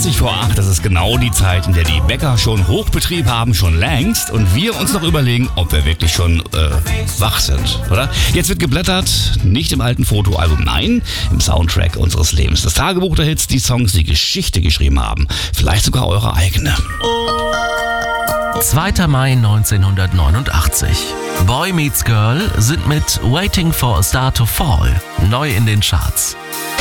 20 vor 8, das ist genau die Zeit, in der die Bäcker schon Hochbetrieb haben, schon längst. Und wir uns noch überlegen, ob wir wirklich schon wach sind, oder? Jetzt wird geblättert, nicht im alten Fotoalbum, nein, im Soundtrack unseres Lebens. Das Tagebuch der Hits, die Songs, die Geschichte geschrieben haben. Vielleicht sogar eure eigene. 2. Mai 1989. Boy Meets Girl sind mit Waiting for a Star to Fall neu in den Charts.